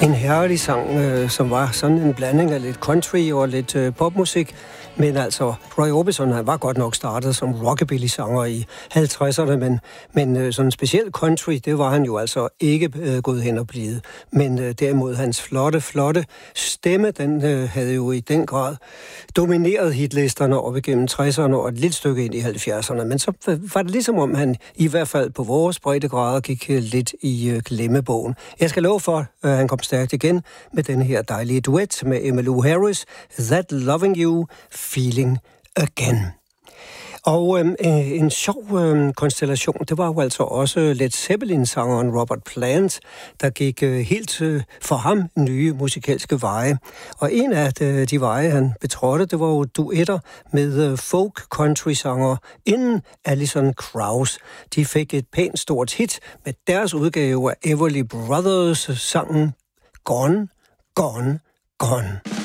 En herlig sang, som var sådan en blanding af lidt country og lidt popmusik. Men altså, Roy Orbison, han var godt nok startet som rockabilly-sanger i 50'erne, men sådan specielt country, det var han jo altså ikke gået hen og blevet. Men derimod hans flotte stemme, den havde jo i den grad domineret hitlisterne op igennem 60'erne og et lille stykke ind i 70'erne. Men så var det ligesom om han i hvert fald på vores breddegrader gik lidt i glemmebogen. Jeg skal love for, at han kom stærkt igen med den her dejlige duet med Emmylou Harris, That Loving You, Feeling Again. Og en sjov konstellation, det var jo altså også Led Zeppelin-sangeren Robert Plant, der gik helt for ham nye musikalske veje. Og en af de veje, han betrådte, det var jo duetter med folk-country-sanger inden Alison Krauss. De fik et pænt stort hit med deres udgave af Everly Brothers sangen Gone, Gone, Gone.